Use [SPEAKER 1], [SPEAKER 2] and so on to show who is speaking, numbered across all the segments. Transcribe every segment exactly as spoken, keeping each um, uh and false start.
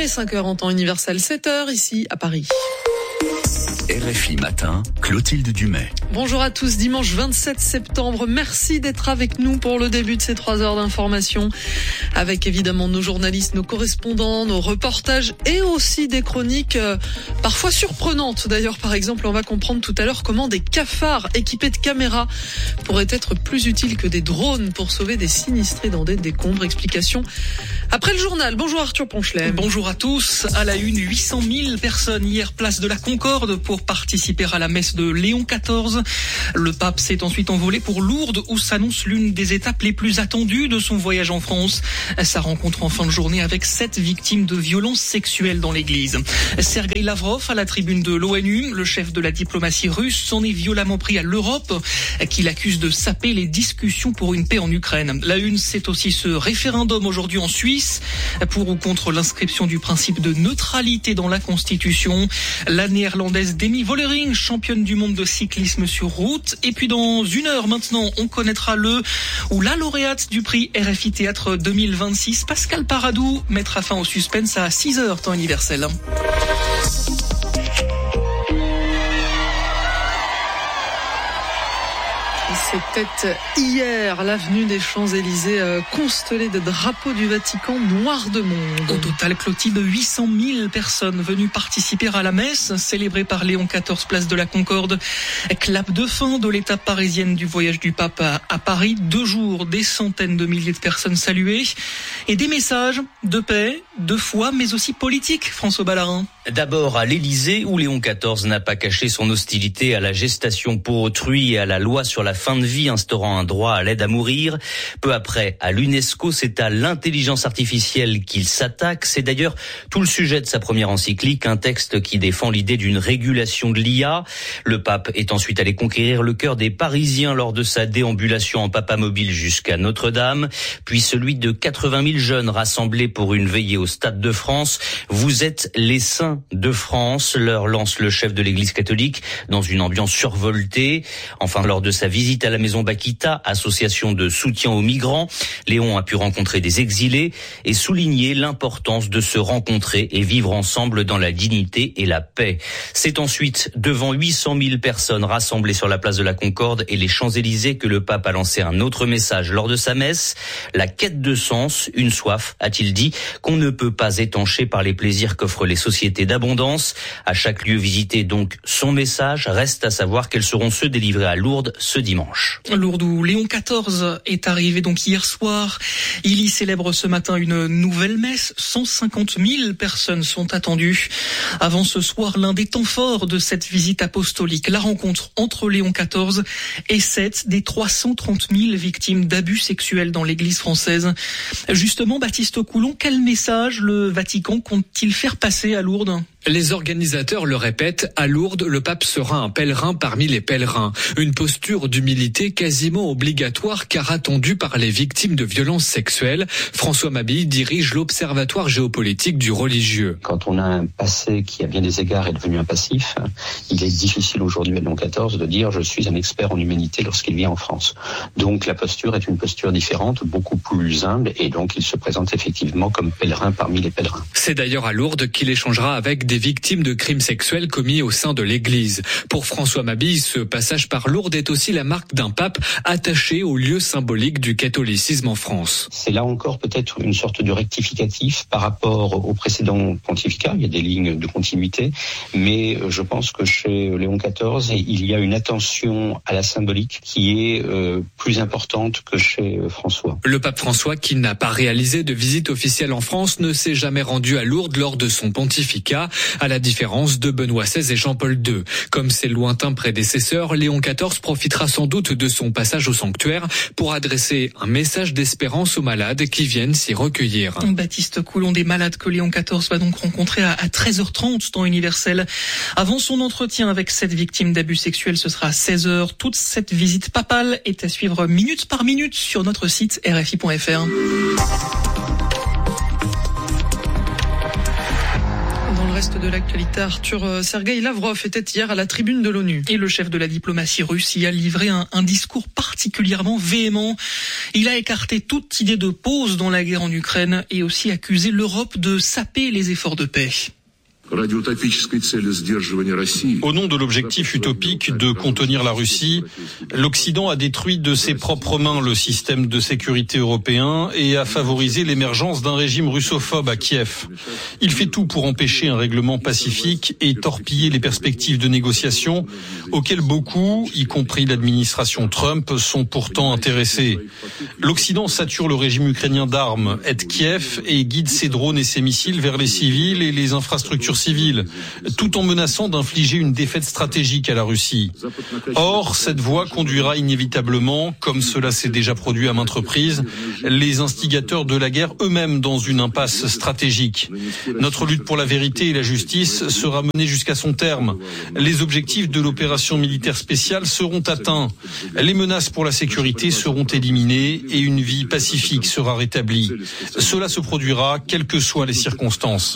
[SPEAKER 1] est cinq heures en temps universel, sept heures ici à Paris.
[SPEAKER 2] R F I Matin, Clotilde Dumais.
[SPEAKER 1] Bonjour à tous, dimanche vingt-sept septembre. Merci d'être avec nous pour le début de ces trois heures d'information. Avec évidemment nos journalistes, nos correspondants, nos reportages et aussi des chroniques euh, parfois surprenantes. D'ailleurs, par exemple, on va comprendre tout à l'heure comment des cafards équipés de caméras pourraient être plus utiles que des drones pour sauver des sinistrés dans des décombres. Explication après le journal. Bonjour Arthur Ponchelet.
[SPEAKER 3] Bonjour à tous. À la une, huit cent mille personnes hier place de la Concorde pour participer à la messe de Léon quatorze. Le pape s'est ensuite envolé pour Lourdes où s'annonce l'une des étapes les plus attendues de son voyage en France. Sa rencontre en fin de journée avec sept victimes de violences sexuelles dans l'église. Sergueï Lavrov à la tribune de l'ONU, le chef de la diplomatie russe s'en est violemment pris à l'Europe qui l'accuse de saper les discussions pour une paix en Ukraine. La une, c'est aussi ce référendum aujourd'hui en Suisse pour ou contre l'inscription du principe de neutralité dans la Constitution. La néerlandaise Demi Vollering, championne du monde de cyclisme sur route. Et puis dans une heure maintenant, on connaîtra le ou la lauréate du prix R F I Théâtre deux mille vingt-six, Pascal Paradou, mettra fin au suspense à six heures temps universel.
[SPEAKER 1] C'était hier l'avenue des Champs-Élysées euh, constellée de drapeaux du Vatican noir de monde.
[SPEAKER 3] Au total, Clotilde, huit cent mille personnes venues participer à la messe célébrée par Léon quatorze place de la Concorde. Clap de fin de l'étape parisienne du voyage du pape à, à Paris. Deux jours, des centaines de milliers de personnes saluées et des messages de paix, de foi, mais aussi politiques. François Ballarin.
[SPEAKER 4] D'abord à l'Élysée où Léon quatorze n'a pas caché son hostilité à la gestation pour autrui et à la loi sur la fin de vie instaurant un droit à l'aide à mourir. Peu après, à l'UNESCO, c'est à l'intelligence artificielle qu'il s'attaque. C'est d'ailleurs tout le sujet de sa première encyclique, un texte qui défend l'idée d'une régulation de l'I A. Le pape est ensuite allé conquérir le cœur des Parisiens lors de sa déambulation en papamobile jusqu'à Notre-Dame, puis celui de quatre-vingt mille jeunes rassemblés pour une veillée au Stade de France. Vous êtes les saints de France, leur lance le chef de l'Église catholique dans une ambiance survoltée. Enfin, lors de sa visite à la maison Bakita, association de soutien aux migrants, Léon a pu rencontrer des exilés et souligner l'importance de se rencontrer et vivre ensemble dans la dignité et la paix. C'est ensuite devant huit cent mille personnes rassemblées sur la place de la Concorde et les Champs-Élysées que le pape a lancé un autre message lors de sa messe. La quête de sens, une soif, a-t-il dit, qu'on ne peut pas étancher par les plaisirs qu'offrent les sociétés d'abondance. À chaque lieu visité, donc, son message reste à savoir quels seront ceux délivrés à Lourdes ce dimanche.
[SPEAKER 3] Lourdes où Léon quatorze est arrivé donc hier soir. Il y célèbre ce matin une nouvelle messe. cent cinquante mille personnes sont attendues. Avant ce soir, l'un des temps forts de cette visite apostolique, la rencontre entre Léon quatorze et sept des trois cent trente mille victimes d'abus sexuels dans l'église française. Justement, Baptiste Coulon, quel message le Vatican compte-t-il faire passer à Lourdes ?
[SPEAKER 5] Les organisateurs le répètent, à Lourdes, le pape sera un pèlerin parmi les pèlerins. Une posture d'humilité quasiment obligatoire car attendue par les victimes de violences sexuelles. François Mabille dirige l'Observatoire géopolitique du religieux.
[SPEAKER 6] Quand on a un passé qui à bien des égards est devenu un passif, il est difficile aujourd'hui à Léon quatorze de dire je suis un expert en humanité lorsqu'il vient en France. Donc la posture est une posture différente, beaucoup plus humble et donc il se présente effectivement comme pèlerin parmi les pèlerins.
[SPEAKER 5] C'est d'ailleurs à Lourdes qu'il échangera avec des des victimes de crimes sexuels commis au sein de l'Église. Pour François Mabille, ce passage par Lourdes est aussi la marque d'un pape attaché au lieu symbolique du catholicisme en France.
[SPEAKER 6] C'est là encore peut-être une sorte de rectificatif par rapport au précédent pontificat. Il y a des lignes de continuité, mais je pense que chez Léon quatorze, il y a une attention à la symbolique qui est euh, plus importante que chez François.
[SPEAKER 5] Le pape François, qui n'a pas réalisé de visite officielle en France, ne s'est jamais rendu à Lourdes lors de son pontificat. À la différence de Benoît seize et Jean-Paul deux. Comme ses lointains prédécesseurs, Léon quatorze profitera sans doute de son passage au sanctuaire pour adresser un message d'espérance aux malades qui viennent s'y recueillir.
[SPEAKER 3] Baptiste Coulon, des malades que Léon quatorze va donc rencontrer à treize heures trente, temps universel. Avant son entretien avec cette victime d'abus sexuels, ce sera à seize heures. Toute cette visite papale est à suivre minute par minute sur notre site R F I point F R.
[SPEAKER 1] le reste de l'actualité, Arthur, Sergueï Lavrov était hier à la tribune de l'ONU.
[SPEAKER 3] Et le chef de la diplomatie russe y a livré un, un discours particulièrement véhément. Il a écarté toute idée de pause dans la guerre en Ukraine et aussi accusé l'Europe de saper les efforts de paix.
[SPEAKER 7] Au nom de l'objectif utopique de contenir la Russie, l'Occident a détruit de ses propres mains le système de sécurité européen et a favorisé l'émergence d'un régime russophobe à Kiev. Il fait tout pour empêcher un règlement pacifique et torpiller les perspectives de négociation auxquelles beaucoup, y compris l'administration Trump, sont pourtant intéressés. L'Occident sature le régime ukrainien d'armes, aide Kiev et guide ses drones et ses missiles vers les civils et les infrastructures civile, tout en menaçant d'infliger une défaite stratégique à la Russie. Or, cette voie conduira inévitablement, comme cela s'est déjà produit à maintes reprises, les instigateurs de la guerre eux-mêmes dans une impasse stratégique. Notre lutte pour la vérité et la justice sera menée jusqu'à son terme. Les objectifs de l'opération militaire spéciale seront atteints. Les menaces pour la sécurité seront éliminées et une vie pacifique sera rétablie. Cela se produira quelles que soient les circonstances.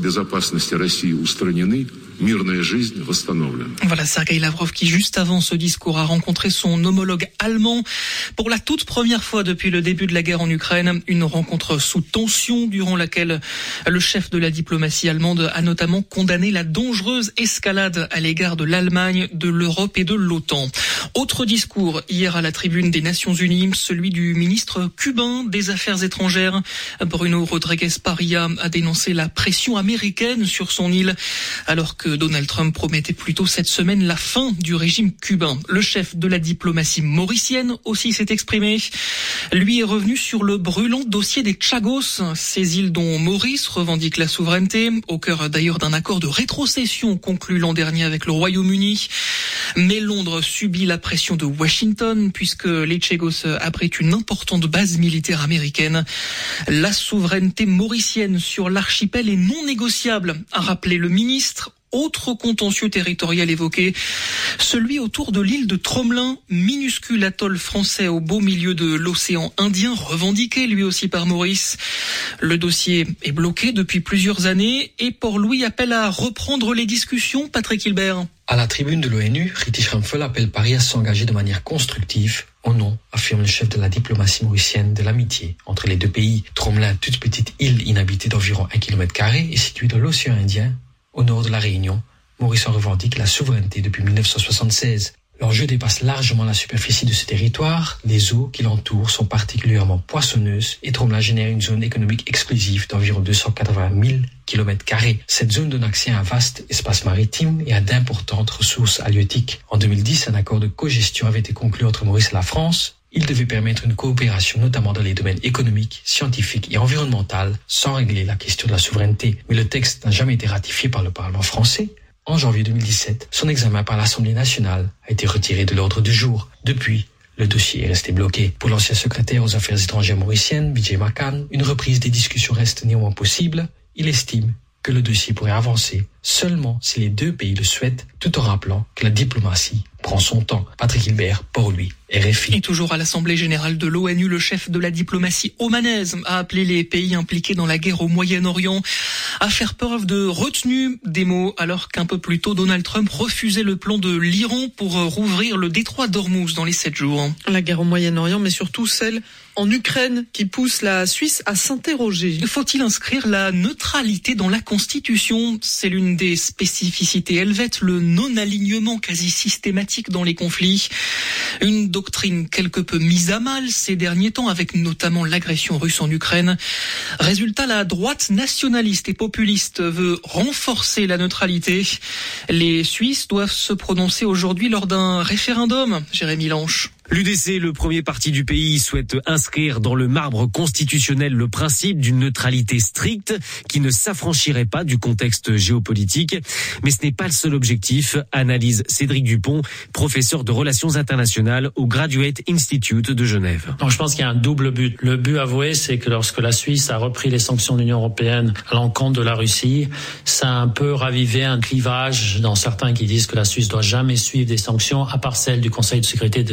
[SPEAKER 3] Voilà Sergueï Lavrov qui, juste avant ce discours, a rencontré son homologue allemand pour la toute première fois depuis le début de la guerre en Ukraine. Une rencontre sous tension durant laquelle le chef de la diplomatie allemande a notamment condamné la dangereuse escalade à l'égard de l'Allemagne, de l'Europe et de l'OTAN. Autre discours hier à la tribune des Nations Unies, celui du ministre cubain des Affaires étrangères. Bruno Rodriguez Parilla a dénoncé la pression américaine sur son île alors que Donald Trump promettait plutôt cette semaine la fin du régime cubain. Le chef de la diplomatie mauricienne aussi s'est exprimé. Lui est revenu sur le brûlant dossier des Chagos, ces îles dont Maurice revendique la souveraineté, au cœur d'ailleurs d'un accord de rétrocession conclu l'an dernier avec le Royaume-Uni. Mais Londres subit la pression de Washington puisque les Chagos abritent une importante base militaire américaine. La souveraineté mauricienne sur l'archipel est non négociable, a rappelé le ministre. Autre contentieux territorial évoqué, celui autour de l'île de Tromelin, minuscule atoll français au beau milieu de l'océan Indien, revendiqué lui aussi par Maurice. Le dossier est bloqué depuis plusieurs années et Port-Louis appelle à reprendre les discussions. Patrick Hilbert.
[SPEAKER 8] À la tribune de l'ONU, Riti Shrimpfel appelle Paris à s'engager de manière constructive au nom, affirme le chef de la diplomatie mauricienne, de l'amitié entre les deux pays. Tromelin, toute petite île inhabitée d'environ un kilomètre carré, est située dans l'océan Indien, au nord de la Réunion. Maurice en revendique la souveraineté depuis dix-neuf cent soixante-seize. L'enjeu dépasse largement la superficie de ce territoire. Les eaux qui l'entourent sont particulièrement poissonneuses et Tromelin génère une zone économique exclusive d'environ deux cent quatre-vingt mille kilomètres carrés. Cette zone donne accès à un vaste espace maritime et à d'importantes ressources halieutiques. En deux mille dix, un accord de cogestion avait été conclu entre Maurice et la France. Il devait permettre une coopération notamment dans les domaines économiques, scientifiques et environnementaux sans régler la question de la souveraineté. Mais le texte n'a jamais été ratifié par le Parlement français. En janvier deux mille dix-sept, son examen par l'Assemblée nationale a été retiré de l'ordre du jour. Depuis, le dossier est resté bloqué. Pour l'ancien secrétaire aux affaires étrangères mauriciennes, Vijay Makan, une reprise des discussions reste néanmoins possible. Il estime que le dossier pourrait avancer seulement si les deux pays le souhaitent, tout en rappelant que la diplomatie prend son temps. Patrick Hilbert, Port-Louis, R F I.
[SPEAKER 3] Et toujours à l'Assemblée générale de l'ONU, le chef de la diplomatie omanaise a appelé les pays impliqués dans la guerre au Moyen-Orient à faire preuve de retenue, des mots, alors qu'un peu plus tôt, Donald Trump refusait le plan de l'Iran pour rouvrir le détroit d'Ormuz dans les sept jours.
[SPEAKER 1] La guerre au Moyen-Orient, mais surtout celle en Ukraine qui pousse la Suisse à s'interroger.
[SPEAKER 3] Faut-il inscrire la neutralité dans la Constitution ? C'est l'une des spécificités helvètes, le non-alignement quasi systématique dans les conflits. Une doctrine quelque peu mise à mal ces derniers temps avec notamment l'agression russe en Ukraine. Résultat, la droite nationaliste et populiste veut renforcer la neutralité. Les Suisses doivent se prononcer aujourd'hui lors d'un référendum. Jérémy Lanche.
[SPEAKER 9] L'U D C, le premier parti du pays, souhaite inscrire dans le marbre constitutionnel le principe d'une neutralité stricte qui ne s'affranchirait pas du contexte géopolitique. Mais ce n'est pas le seul objectif, analyse Cédric Dupont, professeur de relations internationales au Graduate Institute de Genève.
[SPEAKER 10] Donc je pense qu'il y a un double but. Le but avoué, c'est que lorsque la Suisse a repris les sanctions de l'Union européenne à l'encontre de la Russie, ça a un peu ravivé un clivage dans certains qui disent que la Suisse doit jamais suivre des sanctions à part celles du Conseil de sécurité des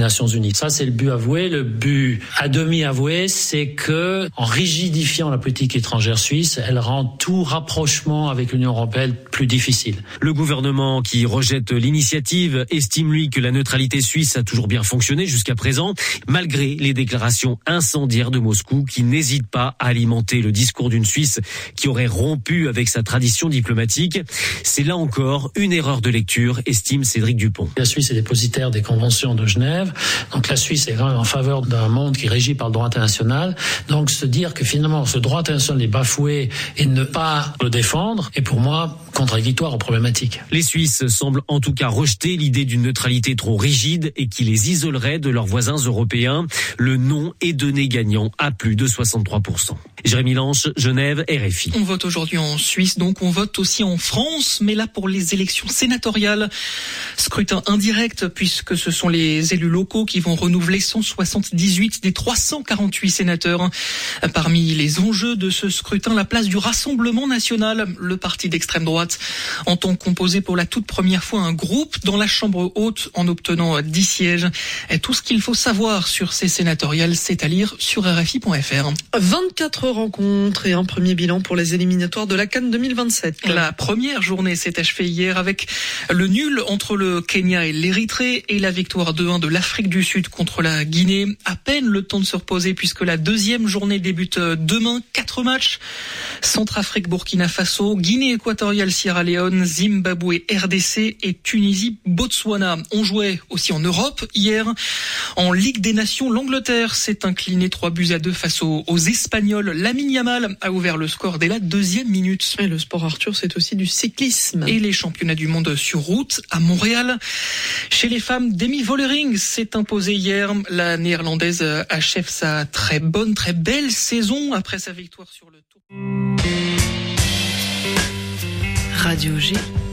[SPEAKER 10] les Nations Unies. Ça, c'est le but avoué. Le but à demi avoué, c'est que, en rigidifiant la politique étrangère suisse, elle rend tout rapprochement avec l'Union européenne plus difficile.
[SPEAKER 9] Le gouvernement qui rejette l'initiative estime, lui, que la neutralité suisse a toujours bien fonctionné jusqu'à présent, malgré les déclarations incendiaires de Moscou qui n'hésitent pas à alimenter le discours d'une Suisse qui aurait rompu avec sa tradition diplomatique. C'est là encore une erreur de lecture, estime Cédric Dupont.
[SPEAKER 10] La Suisse est dépositaire des conventions de Genève, donc la Suisse est quand même en faveur d'un monde qui est régi par le droit international. Donc se dire que finalement ce droit international est bafoué et ne pas le défendre est pour moi contradictoire ou problématique.
[SPEAKER 9] Les Suisses semblent en tout cas rejeter l'idée d'une neutralité trop rigide et qui les isolerait de leurs voisins européens. Le non est donné gagnant à plus de soixante-trois pour cent. Jérémy Lanche, Genève, R F I.
[SPEAKER 3] On vote aujourd'hui en Suisse, donc on vote aussi en France, mais là pour les élections sénatoriales. Scrutin indirect, puisque ce sont les élus locaux qui vont renouveler cent soixante-dix-huit des trois cent quarante-huit sénateurs. Parmi les enjeux de ce scrutin, la place du Rassemblement national, le parti d'extrême droite, entend composer pour la toute première fois un groupe dans la Chambre haute en obtenant dix sièges. Et tout ce qu'il faut savoir sur ces sénatoriales, c'est à lire sur R F I point F R.
[SPEAKER 1] vingt-quatre rencontres et un premier bilan pour les éliminatoires de la CAN deux mille vingt-sept.
[SPEAKER 3] La première journée s'est achevée hier avec le nul entre le Kenya et l'Érythrée et la victoire deux un de l'Afrique du Sud contre la Guinée. À peine le temps de se reposer puisque la deuxième journée débute demain. Quatre matchs. Centrafrique, Burkina Faso, Guinée équatoriale, Sierra Leone, Zimbabwe, R D C et Tunisie, Botswana. On jouait aussi en Europe hier. En Ligue des Nations, l'Angleterre s'est inclinée trois buts à deux face aux, aux Espagnols. Lamine Yamal a ouvert le score dès la deuxième minute.
[SPEAKER 1] Et le sport, Arthur, c'est aussi du cyclisme.
[SPEAKER 3] Et les championnats du monde sur route à Montréal. Chez les femmes, Demi Vollering s'est imposée hier. La néerlandaise achève sa très bonne, très belle saison après sa victoire sur le Tour.
[SPEAKER 11] Radio G.